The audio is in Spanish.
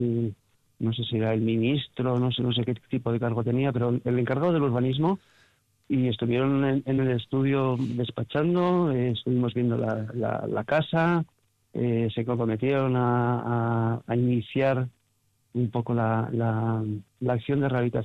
no sé si era el ministro, no sé qué tipo de cargo tenía, pero el encargado del urbanismo, y estuvieron en el estudio despachando, estuvimos viendo la casa, se comprometieron a iniciar un poco la acción de rehabilitación